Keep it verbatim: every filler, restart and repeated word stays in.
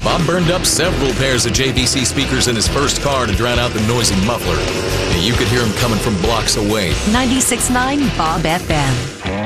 Bob burned up several pairs of J V C speakers in his first car to drown out the noisy muffler. And you could hear him coming from blocks away. ninety-six point nine Bob F M.